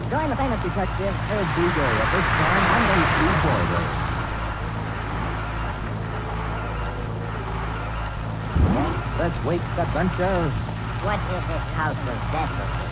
Join the famous detective, Ed Beagle, at this time on the Steve Boiler. Let's wake the bunch of... What is this house of Cecil?